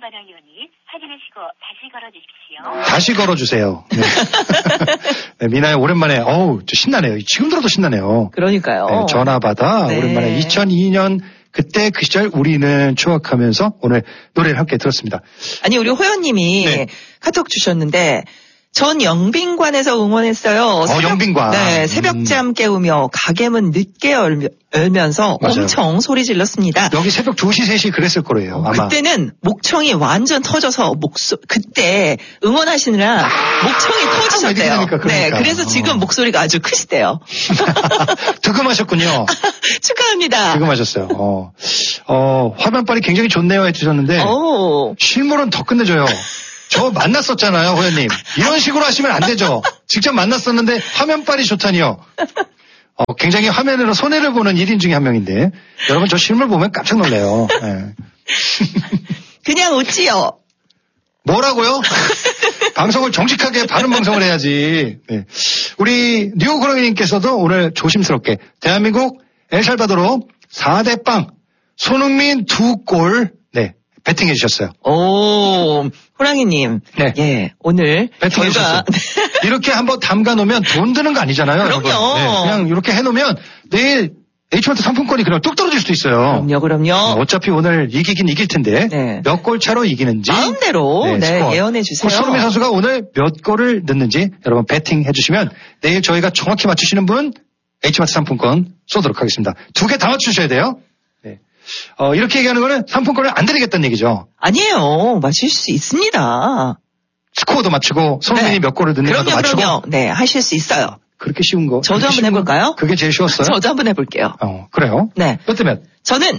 번호 유닛 확인하시고 다시 걸어주십시오. 다시 걸어주세요. 네. 네, 미나야 오랜만에 저 신나네요. 지금 들어도 신나네요. 그러니까요. 네, 전화 받아 네. 오랜만에 2002년 그때 그 시절 우리는 추억하면서 오늘 노래를 함께 들었습니다. 아니 우리 호연님이 네. 카톡 주셨는데 전 영빈관에서 응원했어요. 영빈관. 네, 새벽잠 깨우며 가게문 늦게 열면서 맞아요. 엄청 소리 질렀습니다. 여기 새벽 2시, 3시 그랬을 거예요. 아마. 그때는 목청이 완전 터져서 그때 응원하시느라 목청이 터지셨대요. 그러니까. 네, 그래서 지금 목소리가 아주 크시대요. 득음하셨군요. 축하합니다. 득음하셨어요. 화면빨이 굉장히 좋네요 해주셨는데 실물은 더 끝내줘요. 저 만났었잖아요, 호연님. 이런 식으로 하시면 안 되죠. 직접 만났었는데 화면빨이 좋다니요. 굉장히 화면으로 손해를 보는 1인 중에 한 명인데 여러분 저 실물 보면 깜짝 놀래요. 네. 그냥 웃지요. 뭐라고요? 방송을 정직하게 바른 방송을 해야지. 네. 우리 뉴욕 호랑이님께서도 오늘 조심스럽게 대한민국 엘살바도르 4대0 손흥민 2골 배팅해 주셨어요. 오, 호랑이님. 네. 예, 오늘 배팅해 주셨어요. 이렇게 한번 담가 놓으면 돈 드는 거 아니잖아요. 그럼요. 네, 그냥 이렇게 해 놓으면 내일 H마트 상품권이 그냥 뚝 떨어질 수도 있어요. 그럼요. 어차피 오늘 이기긴 이길 텐데 네. 몇 골 차로 이기는지 마음대로 예언해 주세요. 손흥민 선수가 오늘 몇 골을 넣는지 여러분 배팅해 주시면 내일 저희가 정확히 맞추시는 분 H마트 상품권 쏘도록 하겠습니다. 2개 다 맞추셔야 돼요. 네. 이렇게 얘기하는 거는 상품권을 안 드리겠다는 얘기죠. 아니에요. 맞출 수 있습니다. 스코어도 맞추고 손흥민이 몇 골을 넣는지도 맞추고. 그럼요. 네, 하실 수 있어요. 그렇게 쉬운 거. 저도 한번 해볼까요? 그게 제일 쉬웠어요? 저도 한번 해볼게요. 그래요? 네. 몇 대면? 저는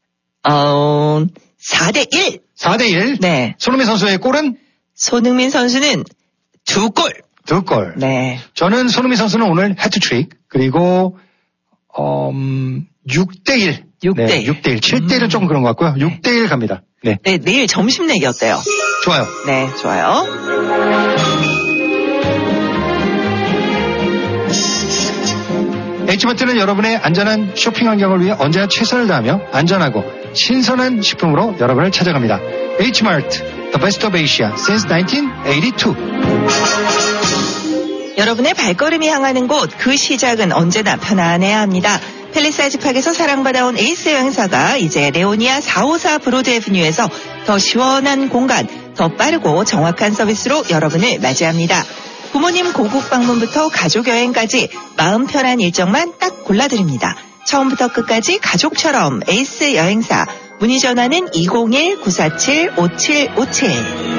4대1. 4대1? 네. 손흥민 선수의 골은? 손흥민 선수는 2골. 2골. 네. 저는 손흥민 선수는 오늘 해트트릭 그리고 6대1. 6대1. 네, 6대1. 7대1은 조금 그런 것 같고요. 6대1 갑니다. 네. 네, 내일 점심 내기 어때요? 좋아요. 네, 좋아요. H마트는 여러분의 안전한 쇼핑 환경을 위해 언제나 최선을 다하며 안전하고 신선한 식품으로 여러분을 찾아갑니다. H마트, the best of Asia since 1982. 여러분의 발걸음이 향하는 곳, 그 시작은 언제나 편안해야 합니다. 팰리사이즈 팍에서 사랑받아온 에이스 여행사가 이제 레오니아 454 브로드 애브뉴에서 더 시원한 공간, 더 빠르고 정확한 서비스로 여러분을 맞이합니다. 부모님 고국 방문부터 가족 여행까지 마음 편한 일정만 딱 골라드립니다. 처음부터 끝까지 가족처럼 에이스 여행사. 문의 전화는 201-947-5757.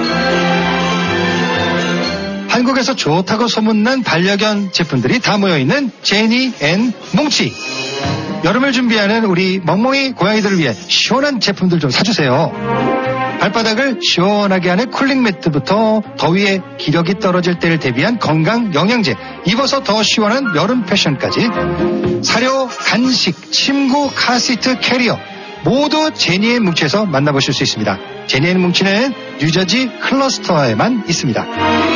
한국에서 좋다고 소문난 반려견 제품들이 다 모여있는 제니 앤 뭉치. 여름을 준비하는 우리 멍멍이 고양이들을 위해 시원한 제품들 좀 사주세요. 발바닥을 시원하게 하는 쿨링 매트부터 더위에 기력이 떨어질 때를 대비한 건강 영양제, 입어서 더 시원한 여름 패션까지 사료, 간식, 침구, 카시트, 캐리어 모두 제니의 뭉치에서 만나보실 수 있습니다. 제니의 뭉치는 뉴저지 클러스터에만 있습니다.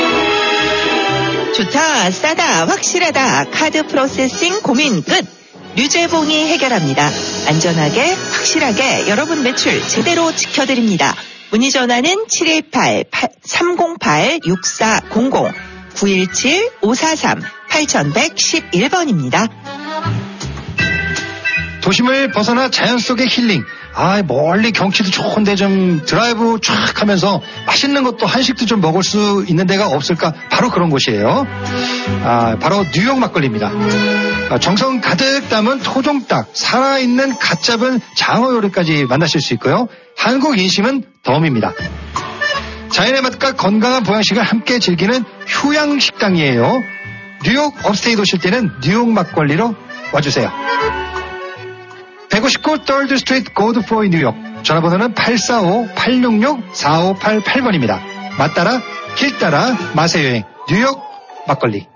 좋다, 싸다, 확실하다. 카드 프로세싱 고민 끝. 류재봉이 해결합니다. 안전하게, 확실하게 여러분 매출 제대로 지켜드립니다. 문의 전화는 718-308-6400, 917-543-8111번입니다. 도심을 벗어나 자연 속의 힐링. 멀리 경치도 좋은데 좀 드라이브 쫙 하면서 맛있는 것도 한식도 좀 먹을 수 있는 데가 없을까? 바로 그런 곳이에요. 바로 뉴욕 막걸리입니다. 정성 가득 담은 토종닭, 살아있는 갓 잡은 장어 요리까지 만나실 수 있고요. 한국 인심은 덤입니다. 자연의 맛과 건강한 보양식을 함께 즐기는 휴양식당이에요. 뉴욕 업스테이트 오실 때는 뉴욕 막걸리로 와주세요. 159 3rd 스트리트 고드프로이 뉴욕. 전화번호는 845-866-4588번입니다. 맛 따라 길 따라 맛의 여행 뉴욕 막걸리.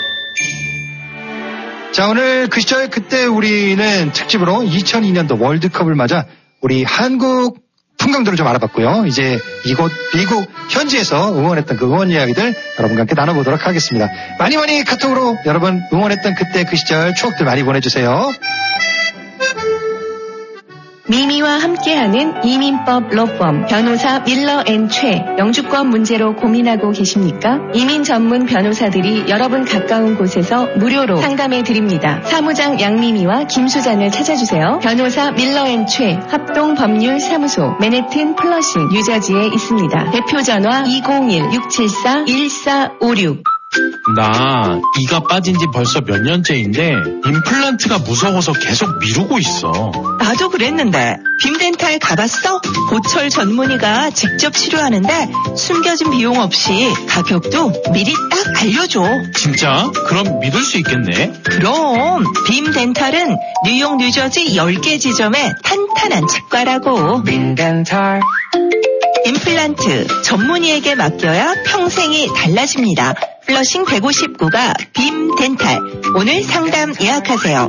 자, 오늘 그 시절 그때 우리는 특집으로 2002년도 월드컵을 맞아 우리 한국 풍경들을 좀 알아봤고요. 이제 이곳 미국 현지에서 응원했던 그 응원 이야기들 여러분과 함께 나눠보도록 하겠습니다. 많이 카톡으로 여러분 응원했던 그때 그 시절 추억들 많이 보내주세요. 미미와 함께하는 이민법 로펌 변호사 밀러 앤 최. 영주권 문제로 고민하고 계십니까? 이민 전문 변호사들이 여러분 가까운 곳에서 무료로 상담해 드립니다. 사무장 양미미와 김수잔을 찾아주세요. 변호사 밀러 앤 최. 합동법률사무소 맨해튼 플러싱 뉴저지에 있습니다. 대표 전화 201-674-1456. 나 이가 빠진 지 벌써 몇 년째인데 임플란트가 무서워서 계속 미루고 있어. 나도 그랬는데 빔덴탈 가봤어? 보철 전문의가 직접 치료하는데 숨겨진 비용 없이 가격도 미리 딱 알려줘. 진짜? 그럼 믿을 수 있겠네? 그럼 빔덴탈은 뉴욕 뉴저지 10개 지점에 탄탄한 치과라고. 빔덴탈. 임플란트 전문의에게 맡겨야 평생이 달라집니다. 플러싱 159가 빔덴탈. 오늘 상담 예약하세요.